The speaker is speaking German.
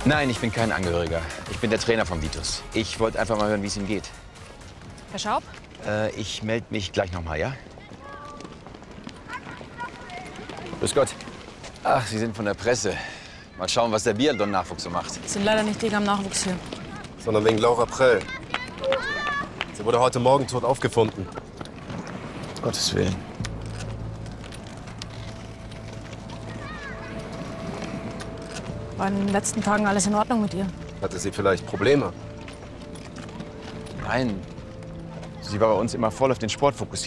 Nein, ich bin kein Angehöriger. Ich bin der Trainer von Vitus. Ich wollte einfach mal hören, wie es ihm geht. Herr Schaub? Ich melde mich gleich noch mal, ja? Grüß Gott. Ach, Sie sind von der Presse. Mal schauen, was der Biathlon-Nachwuchs so macht. Wir sind leider nicht dick am Nachwuchs hier. Sondern wegen Laura Prell. Sie wurde heute Morgen tot aufgefunden. Um Gottes Willen. War in den letzten Tagen alles in Ordnung mit ihr? Hatte sie vielleicht Probleme? Nein. Sie war bei uns immer voll auf den Sport fokussiert.